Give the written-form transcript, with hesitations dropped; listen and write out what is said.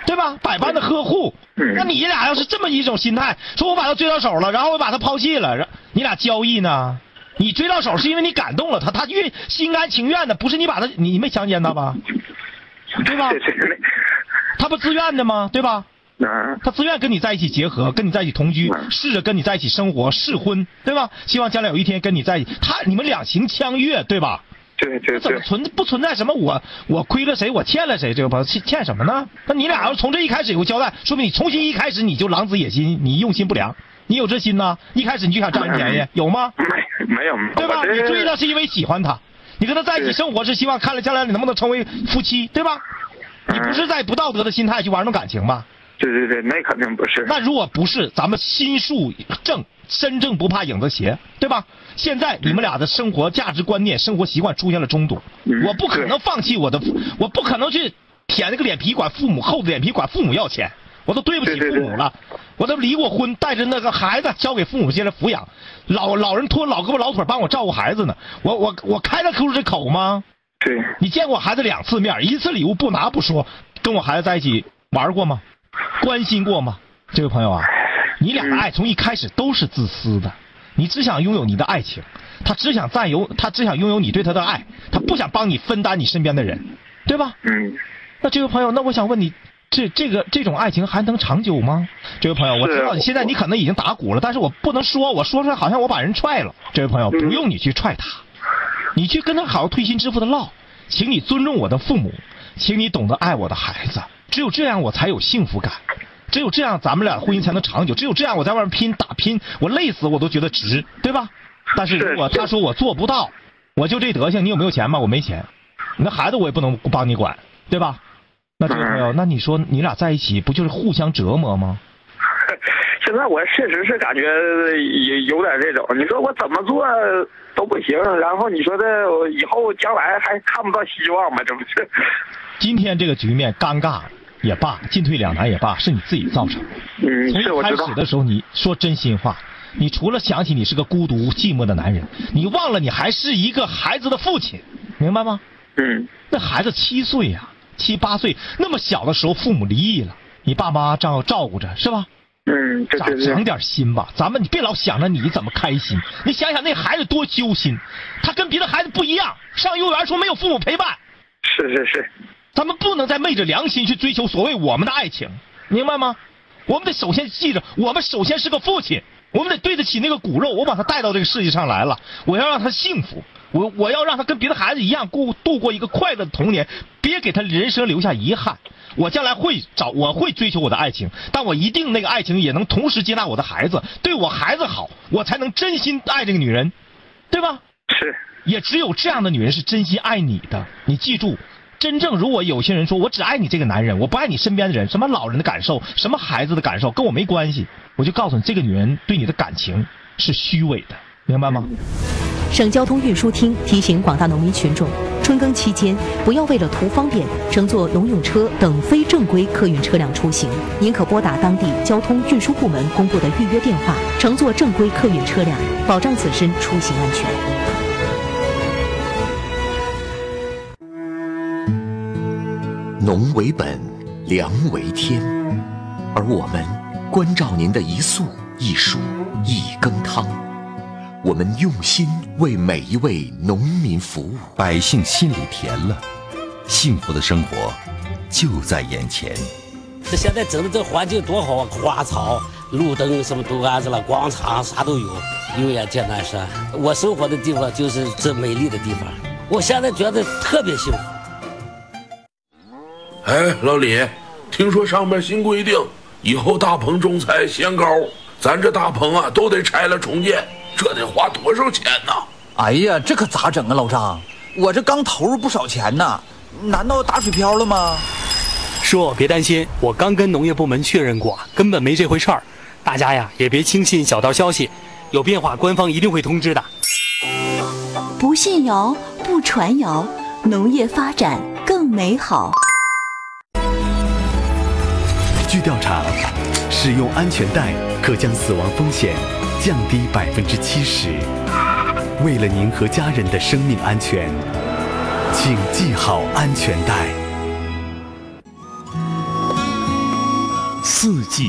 对吧？百般的呵护。那你俩要是这么一种心态，说我把他追到手了，然后我把他抛弃了，你俩交易呢？你追到手是因为你感动了他，他越心甘情愿的，不是你把他，你没强奸他吧？对吧？他不自愿的吗？对吧？他自愿跟你在一起结合，跟你在一起同居，试着跟你在一起生活，试婚，对吧？希望将来有一天跟你在一起，你们两情相悦，对吧？ 对。 怎么不存在什么我亏了谁，我欠了谁？这个朋友欠什么呢？那你俩要从这一开始有个交代，说明你从新一开始你就狼子野心，你用心不良，你有这心呢？一开始你就想占人便宜，有吗？ 没有， 对吧？你追他是因为喜欢他，你跟他在一起生活是希望看了将来你能不能成为夫妻，对吧？你不是在不道德的心态去玩弄感情吧？ 对，那肯定不是。 那如果不是，咱们心术正，身正不怕影子斜，对吧？现在你们俩的生活价值观念、生活习惯出现了冲突，我不可能放弃我不可能去舔那个脸皮管父母，厚着脸皮管父母要钱，我都对不起父母了，我都离过婚，带着那个孩子交给父母接着抚养，老人拖老胳膊老腿帮我照顾孩子呢，我开得出这口吗？ 对。 你见过我孩子2次面，一次礼物不拿不说，跟我孩子在一起玩过吗？关心过吗？这位朋友啊，你俩的爱从一开始都是自私的，你只想拥有你的爱情，他只想拥有你对他的爱，他不想帮你分担你身边的人，对吧？那这位朋友，那我想问你，这种爱情还能长久吗？这位朋友，我知道你现在你可能已经打鼓了，但是我不能说，我说出来好像我把人踹了。这位朋友，不用你去踹他，你去跟他好好推心置腹的唠，请你尊重我的父母，请你懂得爱我的孩子。只有这样我才有幸福感，只有这样咱们俩婚姻才能长久，只有这样我在外面打拼，我累死我都觉得值，对吧？但是如果他说我做不到，我就这德行，你有没有钱吗？我没钱，你那孩子我也不能帮你管，对吧？那这位朋友，那你说你俩在一起不就是互相折磨吗？ 现在我确实是感觉有点这种，你说我怎么做都不行，然后你说这以后将来还看不到希望吗？这不是？今天这个局面尴尬也罢，进退两难也罢，是你自己造成的。从一开始的时候你说真心话，你除了想起你是个孤独寂寞的男人，你忘了你还是一个孩子的父亲，明白吗？那孩子7岁呀，7、8岁，那么小的时候父母离异了，你爸妈照顾着是吧？长点心吧，咱们你别老想着你怎么开心，你想想那孩子多揪心，他跟别的孩子不一样，上幼儿园说没有父母陪伴。 是。 咱们不能再昧着良心去追求所谓我们的爱情，明白吗？我们得首先记着，我们首先是个父亲，我们得对得起那个骨肉，我把他带到这个世界上来了，我要让他幸福，我要让他跟别的孩子一样度过一个快乐的童年，别给他人生留下遗憾。我将来我会追求我的爱情，但我一定那个爱情也能同时接纳我的孩子，对我孩子好，我才能真心爱这个女人，对吧？ 是。 也只有这样的女人是真心爱你的，你记住。真正如果有些人说我只爱你这个男人，我不爱你身边的人，什么老人的感受，什么孩子的感受跟我没关系，我就告诉你，这个女人对你的感情是虚伪的，明白吗？ 省交通运输厅提醒广大农民群众，春耕期间不要为了图方便乘坐农用车等非正规客运车辆出行，您可拨打当地交通运输部门公布的预约电话，乘坐正规客运车辆，保障自身出行安全。 农为本，粮为天，而我们关照您的一粟一黍一羹汤，我们用心为每一位农民服务， 百姓心里甜了，幸福的生活就在眼前。 这现在整的这环境多好啊，花草、路灯什么都安置了，广场啥都有，油盐艰难山。我生活的地方就是这美丽的地方，我现在觉得特别幸福。 哎，老李，听说上面新规定，以后大棚种菜限高，咱这大棚啊都得拆了重建，这得花多少钱呢？ 哎呀，这可咋整啊，老张？我这刚投入不少钱呢，难道打水漂了吗？ 叔，别担心，我刚跟农业部门确认过，根本没这回事儿。大家呀，也别轻信小道消息，有变化官方一定会通知的。 不信谣，不传谣，农业发展更美好。 据调查，使用安全带可将死亡风险降低70%。为了您和家人的生命安全，请系好安全带。 四季